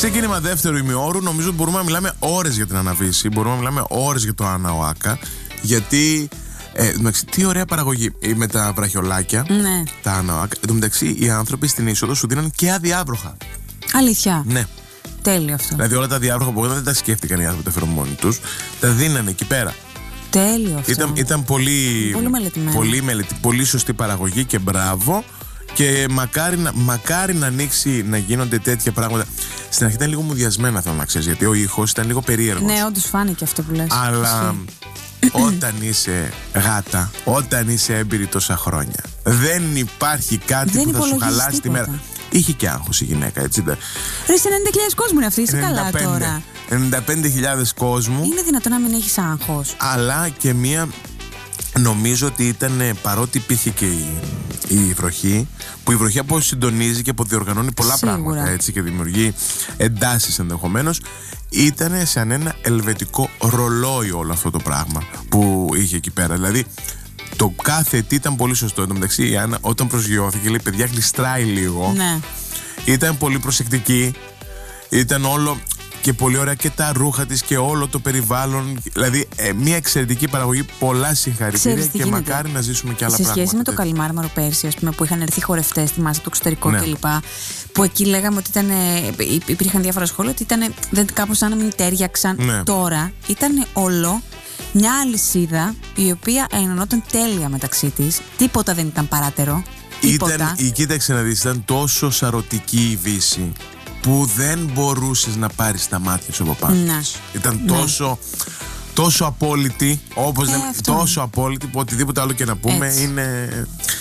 Ξεκίνημα δεύτερου ημιώρου. Νομίζω μπορούμε να μιλάμε ώρες για την Αναβίση. Μπορούμε να μιλάμε ώρες για το Αναοάκα. Γιατί. Τι ωραία παραγωγή με τα βραχιολάκια. Ναι. Τα Αναοάκα. Εν τω μεταξύ, οι άνθρωποι στην είσοδο σου δίναν και αδιάβροχα. Αλήθεια. Ναι. Τέλειο αυτό. Δηλαδή, όλα τα διάβροχα που δεν τα σκέφτηκαν οι άνθρωποι, τα φέρουν μόνοι τους. Τα δίνανε εκεί πέρα. Τέλειο αυτό. Ήταν πολύ μελετημένο. Πολύ σωστή παραγωγή και μπράβο. Και μακάρι να ανοίξει να γίνονται τέτοια πράγματα. Στην αρχή ήταν λίγο μουδιασμένα, θέλω να ξέρεις, γιατί ο ήχος ήταν λίγο περίεργος. Ναι, όντως φάνηκε αυτό που λες. Αλλά όταν είσαι γάτα, όταν είσαι έμπειρη τόσα χρόνια, δεν υπάρχει κάτι που θα σου χαλάσει τη μέρα. Είχε και άγχος η γυναίκα, έτσι δεν. Ρε, σε 90.000 κόσμου είναι αυτή, είσαι καλά τώρα. 95.000 κόσμου. Είναι δυνατόν να μην έχεις άγχος? Αλλά και μία. Νομίζω ότι ήταν, παρότι υπήρχε και η βροχή, που η βροχή αποσυντονίζει και αποδιοργανώνει πολλά πράγματα, έτσι, και δημιουργεί εντάσεις ενδεχομένως, ήταν σαν ένα ελβετικό ρολόι όλο αυτό το πράγμα που είχε εκεί πέρα. Δηλαδή το κάθε τι ήταν πολύ σωστό. Εν τω μεταξύ η Άννα όταν προσγειώθηκε λέει παιδιά γλιστράει λίγο. Ναι. Ήταν πολύ προσεκτική. Ήταν όλο και πολύ ωραία και τα ρούχα της και όλο το περιβάλλον. Δηλαδή μια εξαιρετική παραγωγή. Πολλά συγχαρητήρια και μακάρι να ζήσουμε και άλλα πράγματα. Σε σχέση με το Καλιμάρμαρο πέρσι, ας πούμε, που είχαν έρθει χορευτές στη μάζα του εξωτερικού κλπ. Που εκεί λέγαμε ότι υπήρχαν διάφορα σχόλια ότι κάπως σαν να μην τέριαξαν. Ναι. Τώρα ήταν όλο μια αλυσίδα η οποία ενωνόταν τέλεια μεταξύ της. Τίποτα δεν ήταν παράτερο. Κοίταξε να δεις, ήταν τόσο σαρωτική η Βύση που δεν μπορούσες να πάρεις τα μάτια σου από πάνω. Ήταν τόσο απόλυτη, όπως λέμε, τόσο απόλυτη που οτιδήποτε άλλο και να πούμε είναι.